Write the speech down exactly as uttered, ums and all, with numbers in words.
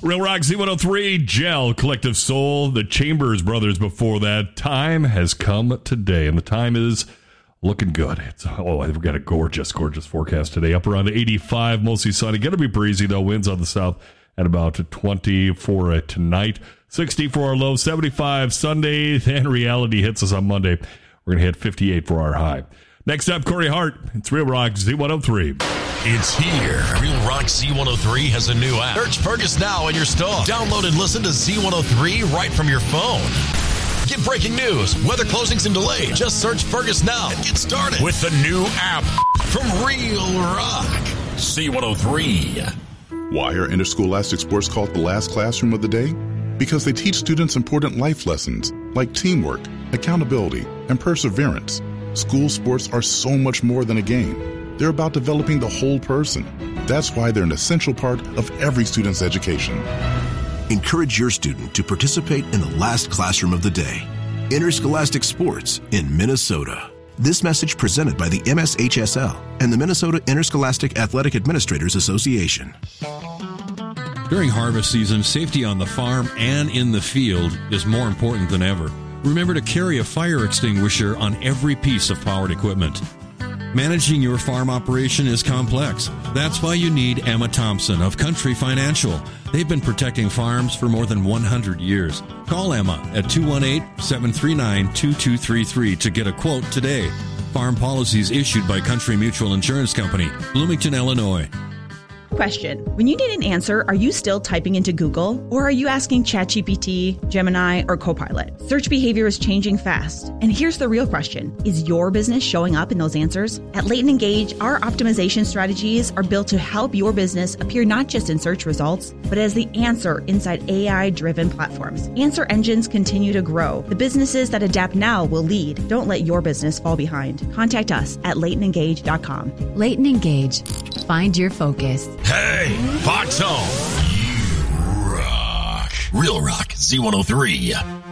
Real Rock Z one oh three, Gel, Collective Soul, the Chambers Brothers before that. Time has come today, and the time is looking good. It's, oh, we've got a gorgeous, gorgeous forecast today. Up around eighty-five, mostly sunny. Going to be breezy, though. Winds on the south at about twenty for uh, tonight. sixty for our low, seventy-five Sunday. Then reality hits us on Monday. We're going to hit fifty-eight for our high. Next up, Corey Hart. It's Real Rock Z one oh three. It's here. Real Rock Z one oh three has a new app. Search Fergus now in your store. Download and listen to Z one oh three right from your phone. Get breaking news, weather closings and delays. Just search Fergus now and get started with the new app from Real Rock Z one oh three. Why are interscholastic sports called the last classroom of the day? Because they teach students important life lessons like teamwork, accountability, and perseverance. School sports are so much more than a game. They're about developing the whole person. That's why they're an essential part of every student's education. Encourage your student to participate in the last classroom of the day. Interscholastic Sports in Minnesota. This message presented by the M S H S L and the Minnesota Interscholastic Athletic Administrators Association. During harvest season, safety on the farm and in the field is more important than ever. Remember to carry a fire extinguisher on every piece of powered equipment. Managing your farm operation is complex. That's why you need Emma Thompson of Country Financial. They've been protecting farms for more than one hundred years. Call Emma at two one eight, seven three nine, two two three three to get a quote today. Farm policies issued by Country Mutual Insurance Company, Bloomington, Illinois. Question. When you need an answer, are you still typing into Google? Or are you asking ChatGPT, Gemini, or Copilot? Search behavior is changing fast. And here's the real question. Is your business showing up in those answers? At Leighton Engage, our optimization strategies are built to help your business appear not just in search results, but as the answer inside A I-driven platforms. Answer engines continue to grow. The businesses that adapt now will lead. Don't let your business fall behind. Contact us at leighton engage dot com. Leighton Engage. Find your focus. Hey, Fox Home. You rock. Real Rock Z one oh three.